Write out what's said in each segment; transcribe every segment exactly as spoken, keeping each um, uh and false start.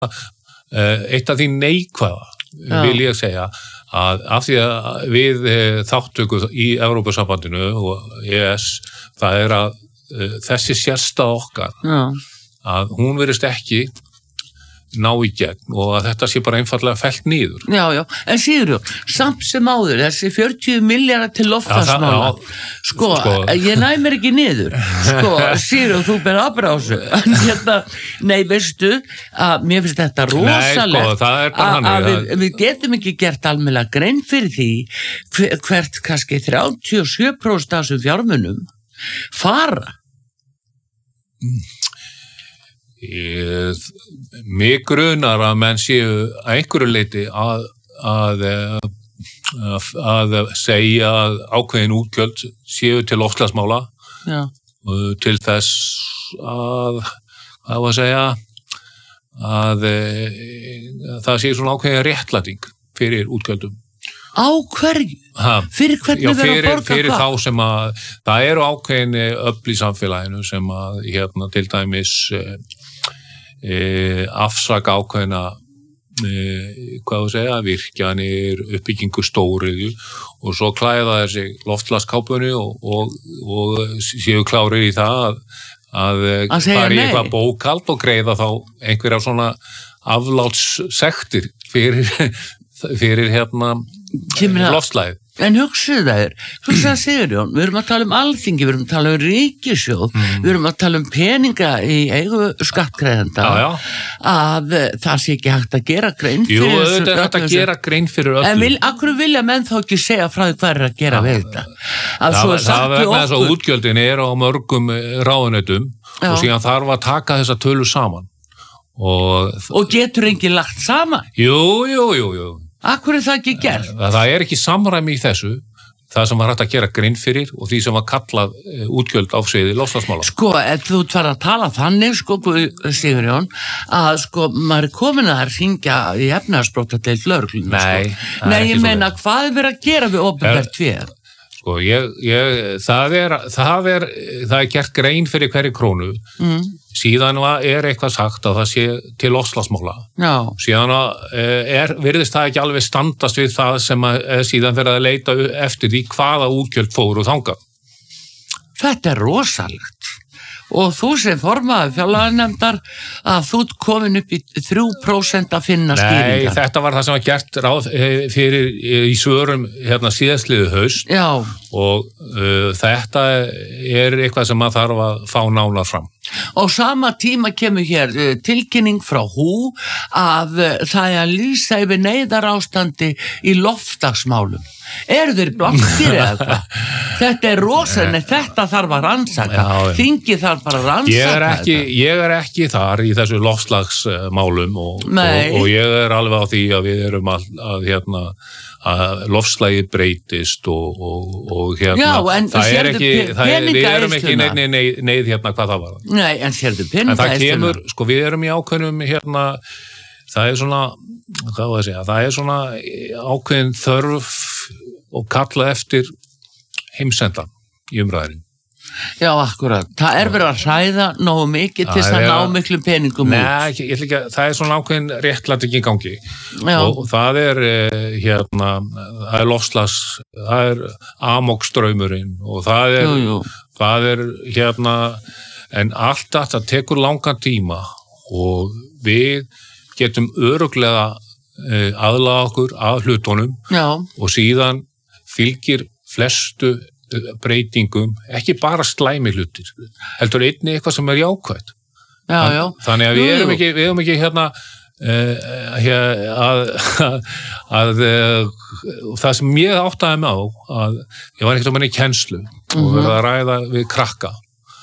eitt af því neikvæða, Já. vil ég segja, að af því að við þáttöku í Evrópusambandinu og E S, það er að þessi sérstað okkar, Já. að hún virðist ekki ná í gegn og að þetta sé bara einfallega fellt niður. Já, já, en Sigurjón, samt sem áður, þessi fjörutíu milljarðar til loftslagsmála, sko, sko, ég næ mér ekki niður, sko, Sigurjón, þú ber ábyrgð á þessu, hérna, nei, veistu, að mér finnst þetta rosalegt, nei, sko, það er bara að, að við, við getum ekki gert almennilega grein fyrir því, hvert kannski þrjátíu og sjö prósent af þessum fjármunum fara. Mm. Ég, mig grunar að menn séu að einhverju leyti að, að, að, að segja að ákveðin útgjöld séu til loftslagsmála Já. til þess að, hvað var að segja, að, að það séu svona ákveðin réttlæting fyrir útgjöldum. Á hverju? Ha, fyrir hvernig já, verður að borga hvað? Fyrir þá sem að, það eru ákveðin öfl í samfélaginu sem að, hérna, til dæmis e, e, afsaka ákveðina, e, hvað þú segja, virkjanir, uppbyggingu stóriðju og svo klæða þessi loftslagskápunni og, og, og séu klárir í það að, að, að fara í eitthvað bókhald og greiða þá einhverja svona aflátssektir fyrir, fyrir hérna loftslagið. En hugsaðu þér, hugsaðu Sigurjón, við erum að tala um alþingi, við erum að tala um ríkissjóð, mm. við erum að tala um peninga í eigu skattgreiðenda, já, já. að það sé ekki hægt að gera grein fyrir Jú, þetta er hægt að gera grein fyrir öllu. En vil, akkur vilja menn þá ekki segja frá því hvað er að gera við þetta? Að það svo það vegna þess að útgjöldin er á mörgum ráðuneytum og síðan þarf að taka þessa tölu saman. Og, og getur enginn lagt saman? Jú, jú, jú, jú. Akkur er það ekki gert? Það er ekki samræmi í þessu, það sem var hægt að gera grein fyrir og því sem var kallað útgjöld á sviði loftslagsmála. Sko, ef þú ert farið að tala þannig, sko, Sigurjón, að sko, maður er komin að hringja í efnahagsbrotadeild lögreglunnar, Nei, sko. Nei, ég meina, svo. Hvað er verið að gera við opinbert fé? Sko, ég, ég, það er, það er, það er gert grein fyrir hverju krónu, mm. síðan er eitthvað sagt að það sé til loftslagsmála. Já. Síðan er, virðist það ekki alveg standast við það sem að, síðan fyrir að leita eftir því hvaða útgjöld fóru þangað. Þetta er rosalegt. Og þú sem formaður fjárlaganefndar að þú ert komin upp í þrjú prósent að finna skýringar. Nei, þetta var það sem var gert ráð fyrir í svörum hérna síðastliðu haust. Já. Og uh, þetta er eitthvað sem maður þarf að fá nánar fram. Og sama tíma kemur hér uh, tilkynning frá hú að uh, það er að lýsa yfir neyðarástandi í loftslagsmálum. Eru þeir blankir eða hvað? Þetta er rosalega, þetta þarf að rannsaka. Þingi þarf bara að rannsaka ég er ekki, þetta. Ég er ekki þar í þessu loftslagsmálum og, og, og ég er alveg á því að við erum að, að hérna að loftslagið breytist og, og, og hérna Já, en það er ekki, það er, við erum ekki peningaeyðsluna. neið, neið, neið hérna hvað það var. Nei, en sérðu peningaeyðsluna. En það kemur, sko við erum í ákveðnum hérna, það er svona, hvað var að segja, það er svona ákveðin þörf og kalla eftir heimsendan í umræðinu. Já, akkurat. Það er verið að hræða nógu mikið til þess að ná miklu peningum út. Nei, ég ætla ekki að, það er svona ákveðin réttlæting í gangi. Og, og það er hérna, það er loftslags, það er amokstraumurinn og það er, jú, jú. það er hérna, en allt þetta tekur langan tíma og við getum örugglega aðlaga okkur að hlutunum. Já. Og síðan fylgir flestu breytingum, ekki bara slæmi hlutir, heldur einni eitthvað sem er jákvætt. Já, já. Þannig að við erum ekki, við erum ekki hérna uh, að, að, að uh, það sem ég áttaði mig á, að ég var ekkert á menni kennslu mm-hmm. og verið að ræða við krakka,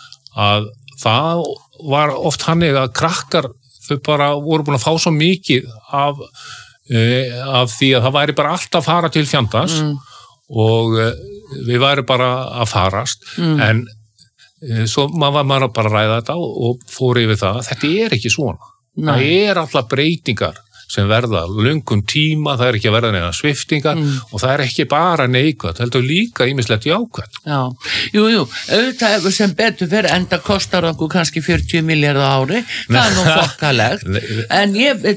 að það var oft hannig að krakkar þau bara voru búin að fá svo mikið af, uh, af því að það væri bara allt að fara til fjandans mm. og uh, við væri bara að farast mm. en e, svo maður var bara að ræða þetta og fór yfir það, þetta er ekki svona. Nei. Það er alltaf breytingar sem verða löngum tíma, það er ekki að verða neina sviftingar mm. og það er ekki bara neikvætt, heldur líka ýmislegt jákvætt. Já, jú, jú, auðvitað hefur sem betur fyrir enda kostar okkur kannski fjörutíu milljarða ári, það er nú þokkalegt, en ég